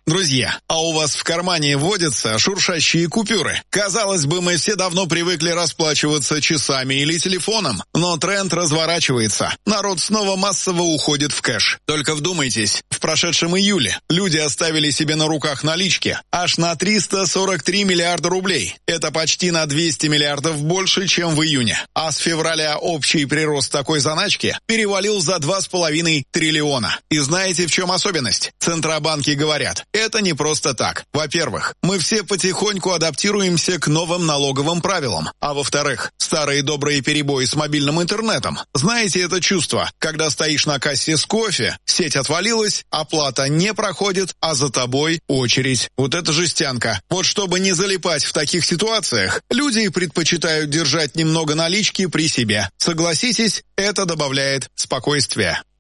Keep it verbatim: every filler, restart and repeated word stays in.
Друзья, а у вас в кармане водятся шуршащие купюры? Казалось бы, мы все давно привыкли расплачиваться часами или телефоном, но тренд разворачивается. Народ снова массово уходит в кэш. Только вдумайтесь, в прошедшем июле люди оставили себе на руках налички аж на триста сорок три миллиарда рублей. Это почти на двести миллиардов больше, чем в июне. А с февраля общий прирост такой заначки перевалил за два с половиной триллиона. И знаете, в чем особенность? Центробанки говорят, это не просто так. Во-первых, мы все потихоньку адаптируемся к новым налоговым правилам. А во-вторых, старые добрые перебои с мобильным интернетом. Знаете это чувство, когда стоишь на кассе с кофе, сеть отвалилась, оплата не проходит, а за тобой очередь. Вот это жестянка. Вот чтобы не залипать в таких ситуациях, люди предпочитают держать немного налички при себе. Согласитесь, это добавляет спокойствия.